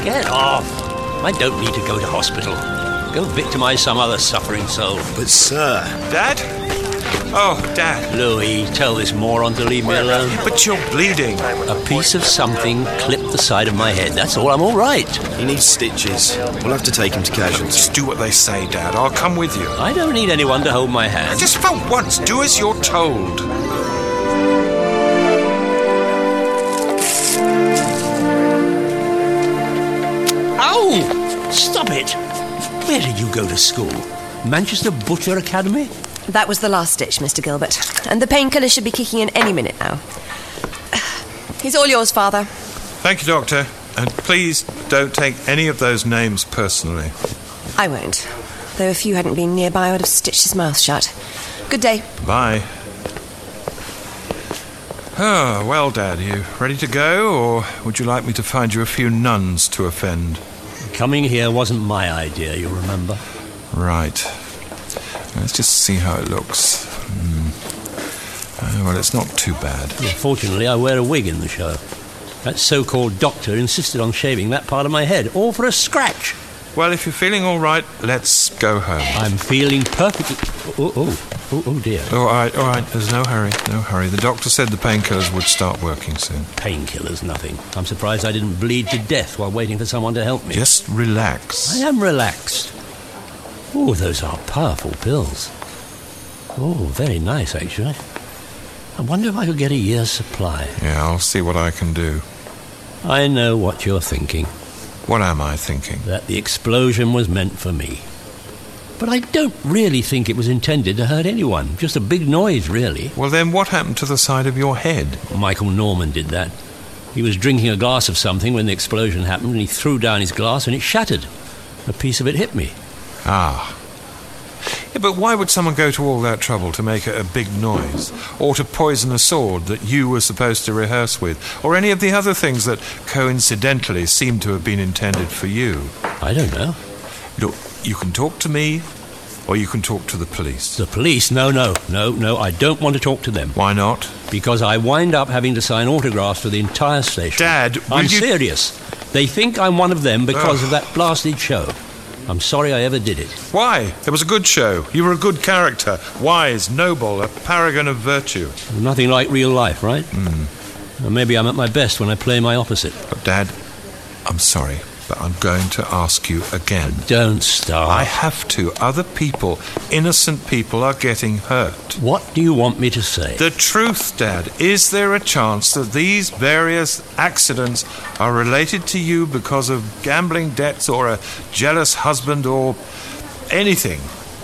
Get off. I don't need to go to hospital. Go victimize some other suffering soul. But, sir... Dad? Oh, Dad. Louis, tell this moron to leave me alone. But you're bleeding. A piece of something clipped the side of my head. That's all. I'm all right. He needs stitches. We'll have to take him to casualty. Just do what they say, Dad. I'll come with you. I don't need anyone to hold my hand. Just for once, do as you're told. Ow! Stop it! Where did you go to school? Manchester Butcher Academy? That was the last stitch, Mr. Gilbert. And the painkiller should be kicking in any minute now. He's all yours, Father. Thank you, Doctor. And please don't take any of those names personally. I won't. Though if you hadn't been nearby, I would have stitched his mouth shut. Good day. Bye. Oh, well, Dad, are you ready to go, or would you like me to find you a few nuns to offend? Coming here wasn't my idea, you remember. Right. Let's just see how it looks. Well, it's not too bad. Well, fortunately, I wear a wig in the show. That so-called doctor insisted on shaving that part of my head, all for a scratch. Well, if you're feeling all right, let's go home. I'm feeling perfectly... Oh, dear. All right. There's no hurry. The doctor said the painkillers would start working soon. Painkillers, nothing. I'm surprised I didn't bleed to death while waiting for someone to help me. Just relax. I am relaxed. Oh, those are powerful pills. Oh, very nice, actually. I wonder if I could get a year's supply. Yeah, I'll see what I can do. I know what you're thinking. What am I thinking? That the explosion was meant for me. But I don't really think it was intended to hurt anyone. Just a big noise, really. Well, then what happened to the side of your head? Michael Norman did that. He was drinking a glass of something when the explosion happened, and he threw down his glass and it shattered. A piece of it hit me. Ah. Yeah, but why would someone go to all that trouble to make a big noise? Or to poison a sword that you were supposed to rehearse with? Or any of the other things that coincidentally seem to have been intended for you? I don't know. Look, you can talk to me, or you can talk to the police. The police? No, I don't want to talk to them. Why not? Because I wind up having to sign autographs for the entire station. Dad, I'm serious. They think I'm one of them because of that blasted show. I'm sorry I ever did it. Why? It was a good show. You were a good character. Wise, noble, a paragon of virtue. Nothing like real life, right? Well, maybe I'm at my best when I play my opposite. But, Dad, I'm sorry, but I'm going to ask you again. Don't start. I have to. Other people, innocent people, are getting hurt. What do you want me to say? The truth, Dad. Is there a chance that these various accidents are related to you because of gambling debts or a jealous husband or anything?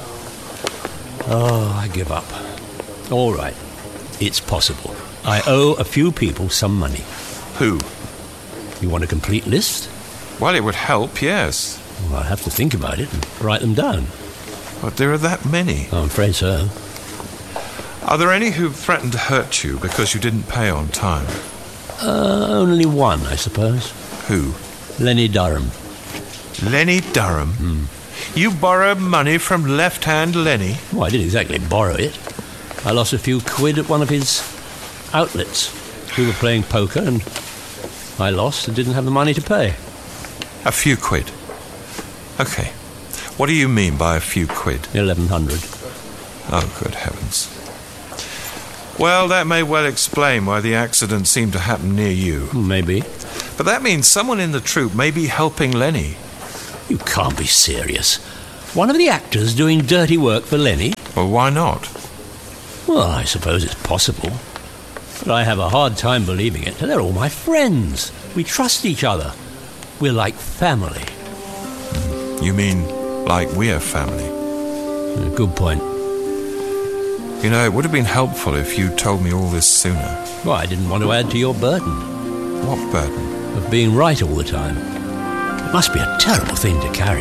Oh, I give up. All right. It's possible. I owe a few people some money. Who? You want a complete list? Well, it would help, yes. Well, I'll have to think about it and write them down. But there are that many. I'm afraid so. Are there any who threatened to hurt you because you didn't pay on time? Only one, I suppose. Who? Lenny Durham. Lenny Durham? You borrowed money from left-hand Lenny? Well, I didn't exactly borrow it. I lost a few quid at one of his outlets. We were playing poker and I lost and didn't have the money to pay. A few quid? Okay. What do you mean by a few quid? 1,100. Oh, good heavens. Well, that may well explain why the accident seemed to happen near you. Maybe. But that means someone in the troupe may be helping Lenny. You can't be serious. One of the actors doing dirty work for Lenny? Well, why not? Well, I suppose it's possible. But I have a hard time believing it. They're all my friends. We trust each other. We're like family. You mean like we're family? Good point. You know, it would have been helpful if you told me all this sooner. Well, I didn't want to add to your burden. What burden? Of being right all the time. It must be a terrible thing to carry.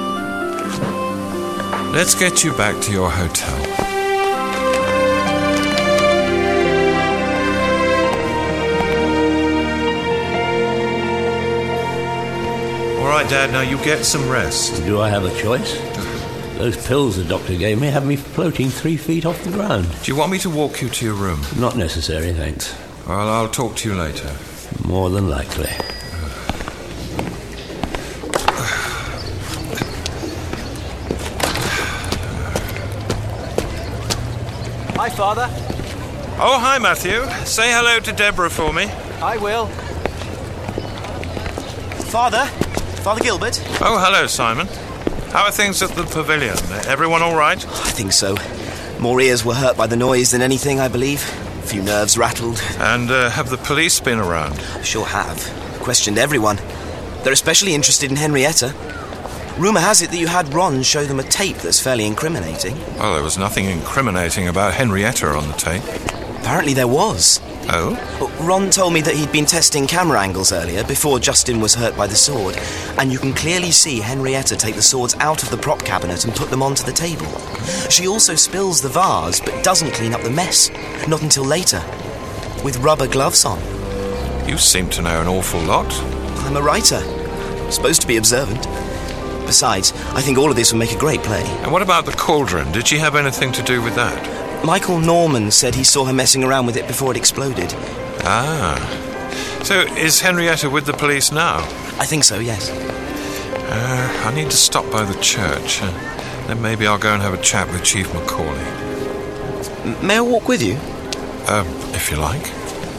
Let's get you back to your hotel. All right, Dad, now you get some rest. Do I have a choice? Those pills the doctor gave me have me floating 3 feet off the ground. Do you want me to walk you to your room? Not necessary, thanks. Well, I'll talk to you later. More than likely. Father. Oh, hi, Matthew. Say hello to Deborah for me. I will. Father Gilbert? Oh, hello, Simon. How are things at the pavilion? Everyone all right? I think so. More ears were hurt by the noise than anything, I believe. A few nerves rattled. And have the police been around? Sure have. Questioned everyone. They're especially interested in Henrietta. Rumour has it that you had Ron show them a tape that's fairly incriminating. Well, there was nothing incriminating about Henrietta on the tape. Apparently there was. Oh? Ron told me that he'd been testing camera angles earlier, before Justin was hurt by the sword, and you can clearly see Henrietta take the swords out of the prop cabinet and put them onto the table. She also spills the vase, but doesn't clean up the mess. Not until later. With rubber gloves on. You seem to know an awful lot. I'm a writer. Supposed to be observant. Besides, I think all of this will make a great play. And what about the cauldron? Did she have anything to do with that? Michael Norman said he saw her messing around with it before it exploded. Ah. So is Henrietta with the police now? I think so, yes. I need to stop by the church. Then maybe I'll go and have a chat with Chief Macaulay. May I walk with you? If you like.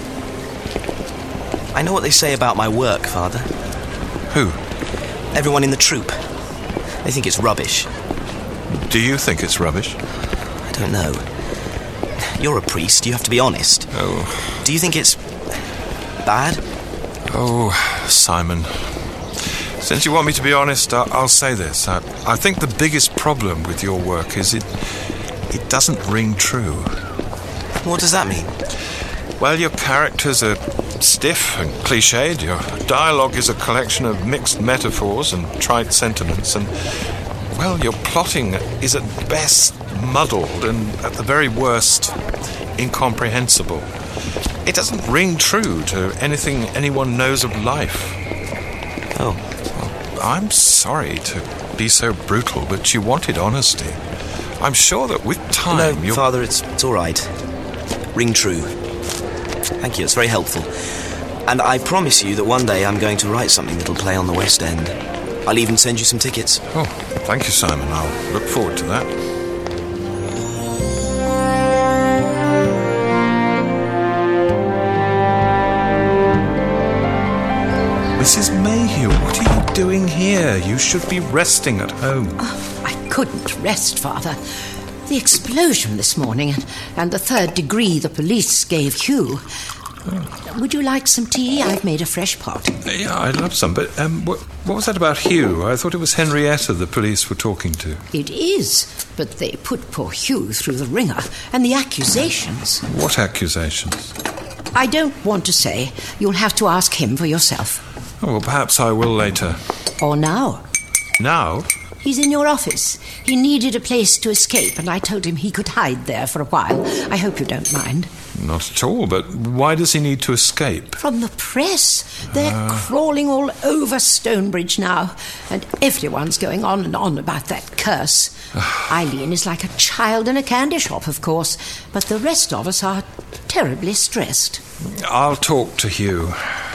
I know what they say about my work, Father. Who? Everyone in the troop. They think it's rubbish. Do you think it's rubbish? I don't know. You're a priest, you have to be honest. Oh. Do you think it's bad? Oh, Simon. Since you want me to be honest, I'll say this. I think the biggest problem with your work is it doesn't ring true. What does that mean? Well, your characters are stiff and cliched. Your dialogue is a collection of mixed metaphors and trite sentiments. And, well, your plotting is at best muddled and at the very worst incomprehensible. It doesn't ring true to anything anyone knows of life. Oh. Well, I'm sorry to be so brutal, but you wanted honesty. I'm sure that with time No, Father, it's all right. Ring true. Thank you, it's very helpful. And I promise you that one day I'm going to write something that'll play on the West End. I'll even send you some tickets. Oh, thank you, Simon. I'll look forward to that. Mrs. Mayhew, what are you doing here? You should be resting at home. Oh, I couldn't rest, Father. The explosion this morning and the third degree the police gave Hugh. Would you like some tea? I've made a fresh pot. Yeah, I'd love some, but what was that about Hugh? I thought it was Henrietta the police were talking to. It is, but they put poor Hugh through the ringer, and the accusations... What accusations? I don't want to say. You'll have to ask him for yourself. Oh, well, perhaps I will later. Or now. Now? He's in your office. He needed a place to escape, and I told him he could hide there for a while. I hope you don't mind. Not at all, but why does he need to escape? From the press. They're crawling all over Stonebridge now, and everyone's going on and on about that curse. Eileen is like a child in a candy shop, of course, but the rest of us are terribly stressed. I'll talk to Hugh.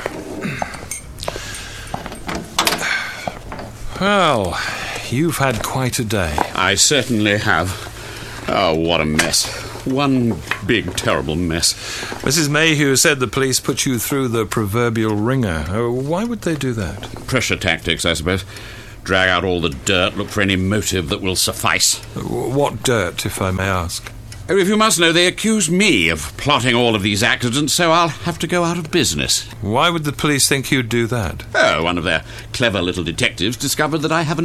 Well, you've had quite a day. I certainly have. Oh, what a mess. One big, terrible mess. Mrs. Mayhew said the police put you through the proverbial ringer. Why would they do that? Pressure tactics, I suppose. Drag out all the dirt, look for any motive that will suffice. What dirt, if I may ask? Oh, if you must know, they accuse me of plotting all of these accidents, so I'll have to go out of business. Why would the police think you'd do that? Oh, one of their clever little detectives discovered that I have an